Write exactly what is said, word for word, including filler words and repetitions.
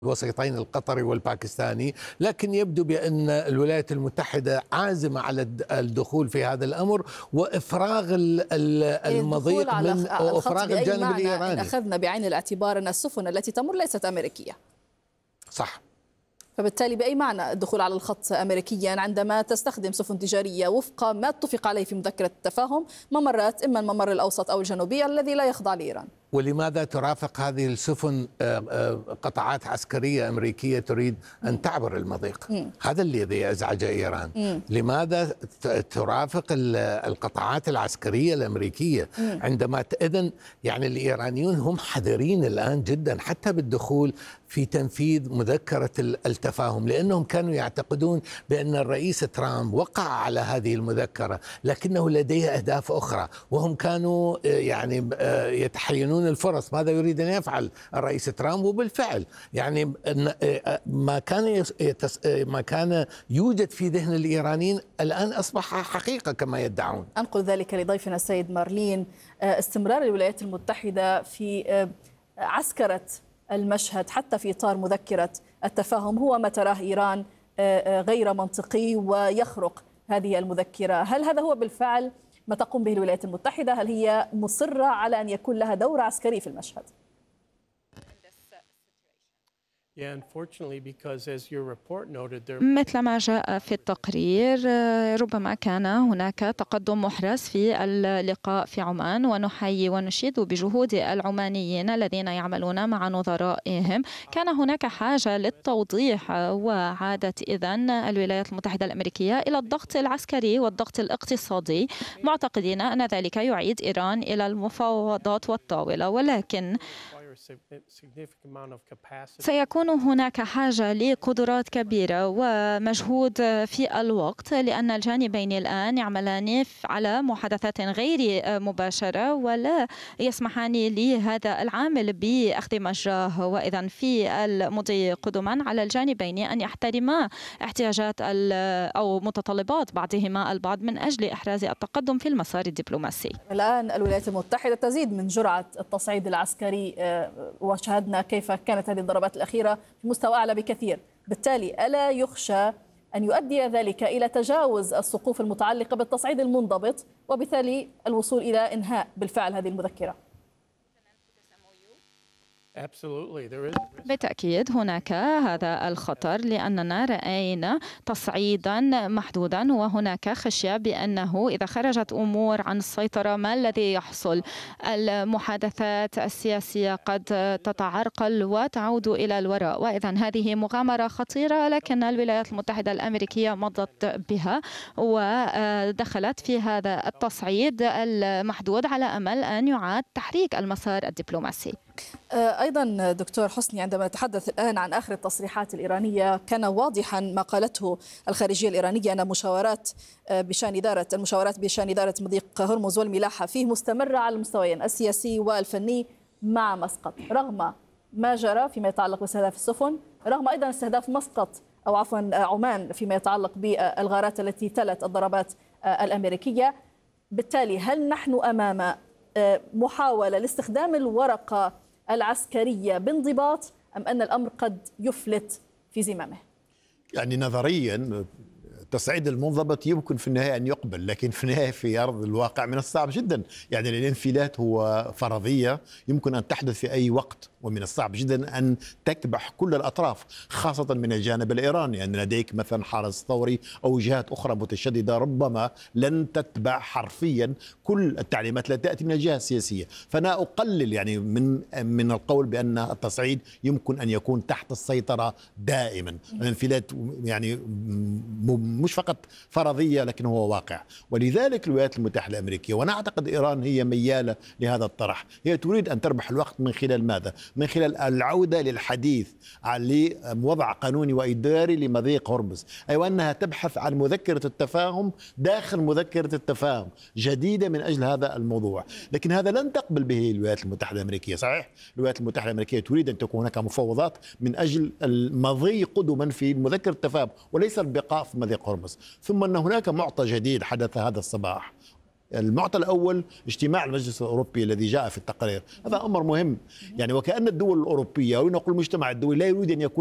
الوسيطين القطري والباكستاني، لكن يبدو بأن الولايات المتحدة عازمة على الدخول في هذا الأمر وإفراغ المضيق من وإفراغ الجانب الإيراني. إن أخذنا بعين الاعتبار أن السفن التي تمر ليست أمريكية. صح. فبالتالي بأي معنى الدخول على الخط أمريكيا عندما تستخدم سفن تجارية وفق ما اتفق عليه في مذكرة التفاهم ممرات إما الممر الأوسط أو الجنوبي الذي لا يخضع لإيران؟ ولماذا ترافق هذه السفن قطعات عسكرية أمريكية تريد أن تعبر المضيق؟ مم. هذا الذي أزعج إيران. مم. لماذا ترافق القطعات العسكرية الأمريكية مم. عندما إذن يعني الإيرانيون هم حذرين الآن جدا حتى بالدخول في تنفيذ مذكرة التفاهم، لأنهم كانوا يعتقدون بأن الرئيس ترامب وقع على هذه المذكرة لكنه لديه أهداف أخرى، وهم كانوا يعني يتحينون الفرص ماذا يريد أن يفعل الرئيس ترامب. وبالفعل يعني ما كان ما كان يوجد في ذهن الإيرانيين الآن أصبح حقيقة كما يدعون. أنقل ذلك لضيفنا السيد مارلين. استمرار الولايات المتحدة في عسكرة المشهد حتى في إطار مذكرة التفاهم هو ما تراه إيران غير منطقي ويخرق هذه المذكرة. هل هذا هو بالفعل ما تقوم به الولايات المتحدة؟ هل هي مصرة على أن يكون لها دور عسكري في المشهد؟ مثل ما جاء في التقرير ربما كان هناك تقدم محرز في اللقاء في عمان، ونحيي ونشيد بجهود العمانيين الذين يعملون مع نظرائهم. كان هناك حاجة للتوضيح، وعادت إذن الولايات المتحدة الأمريكية إلى الضغط العسكري والضغط الاقتصادي، معتقدين أن ذلك يعيد إيران إلى المفاوضات والطاولة. ولكن سيكون هناك حاجة لقدرات كبيرة ومجهود في الوقت، لأن الجانبين الآن يعملان على محادثات غير مباشرة ولا يسمحان لهذا العامل بأخذ مجراه. وإذا في المضي قدما على الجانبين أن يحترما احتياجات أو متطلبات بعضهما البعض من أجل إحراز التقدم في المسار الدبلوماسي. الآن الولايات المتحدة تزيد من جرعة التصعيد العسكري، وشاهدنا كيف كانت هذه الضربات الأخيرة في مستوى أعلى بكثير. بالتالي ألا يخشى أن يؤدي ذلك إلى تجاوز السقوف المتعلقة بالتصعيد المنضبط وبالتالي الوصول إلى إنهاء بالفعل هذه المذكرة؟ بالتأكيد هناك هذا الخطر، لأننا رأينا تصعيدا محدودا وهناك خشية بأنه إذا خرجت أمور عن السيطرة ما الذي يحصل؟ المحادثات السياسية قد تتعرقل وتعود إلى الوراء، وإذا هذه مغامرة خطيرة، لكن الولايات المتحدة الأمريكية مضت بها ودخلت في هذا التصعيد المحدود على أمل أن يعاد تحريك المسار الدبلوماسي. أيضا دكتور حسني، عندما نتحدث الآن عن آخر التصريحات الإيرانية كان واضحا ما قالته الخارجية الإيرانية أن مشاورات بشأن إدارة المشاورات بشأن إدارة مضيق هرمز والملاحة فيه مستمرة على المستويين السياسي والفني مع مسقط، رغم ما جرى فيما يتعلق باستهداف السفن، رغم أيضا استهداف مسقط أو عفوا عمان فيما يتعلق بالغارات التي تلت الضربات الأمريكية. بالتالي هل نحن أمام محاولة لاستخدام الورقة العسكرية بانضباط أم أن الأمر قد يفلت في زمامه؟ يعني نظريا التصعيد المنضبط يمكن في النهاية أن يقبل، لكن في النهاية في أرض الواقع من الصعب جدا. يعني الانفلات هو فرضية يمكن أن تحدث في أي وقت، ومن الصعب جدا أن تكبح كل الأطراف خاصة من الجانب الإيراني. يعني لديك مثلا حرس ثوري أو جهات أخرى متشددة ربما لن تتبع حرفيا كل التعليمات التي تأتي من الجهة السياسية. فأنا أقلل يعني من من القول بأن التصعيد يمكن أن يكون تحت السيطرة دائما. الانفلات يعني مش فقط فرضية لكن هو واقع، ولذلك الولايات المتحدة الأمريكية، وأنا أعتقد إيران هي ميالة لهذا الطرح، هي تريد أن تربح الوقت من خلال ماذا؟ من خلال العودة للحديث عن وضع قانوني وإداري لمضيق هرمز، أي أيوة أنها تبحث عن مذكرة التفاهم داخل مذكرة التفاهم جديدة من أجل هذا الموضوع. لكن هذا لن تقبل به الولايات المتحدة الأمريكية. صحيح الولايات المتحدة الأمريكية تريد أن تكون هناك مفاوضات من أجل المضي قدما في مذكرة التفاهم وليس البقاء في مضيق هرمز. ثم أن هناك معطى جديد حدث هذا الصباح المعطى الأول اجتماع المجلس الأوروبي الذي جاء في التقرير، هذا أمر مهم يعني، وكأن الدول الأوروبية ونقول المجتمع الدولي لا يريد أن يكون